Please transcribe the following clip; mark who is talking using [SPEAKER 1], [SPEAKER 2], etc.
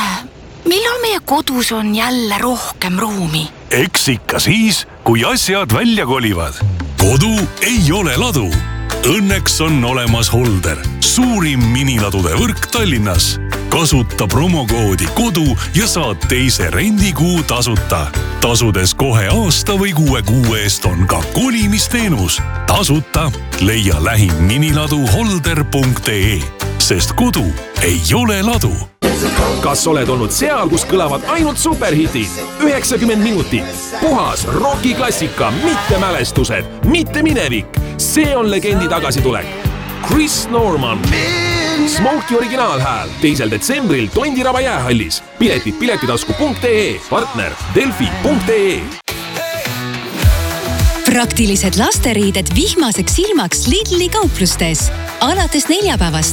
[SPEAKER 1] millal meie kodus on jälle rohkem ruumi?
[SPEAKER 2] Eks ikka siis, kui asjad välja kolivad. Kodu ei ole ladu. Õnneks on olemas Holder, suurim miniladude võrk Tallinnas. Kasuta promokoodi kodu ja saad teise rendikuu tasuta. Tasudes kohe aasta või 6 kuu eest on ka kolimisteenus. Tasuta leia lähim miniladu holder.ee, sest kodu ei ole ladu.
[SPEAKER 3] Kas oled olnud seal, kus kõlavad ainult superhitid? 90 minutit. Puhas rockiklassika, mitte mälestused, mitte minevik. See on legendi tagasitulek. Chris Norman. Smokey originaalhääl 2. detsembril Tondiraba jäähallis. Piletid piletitasku.ee, partner delfi.ee.
[SPEAKER 4] Praktilised lasteriided vihmaseks ilmaks Lidli kauplustes. Alates neljapäevast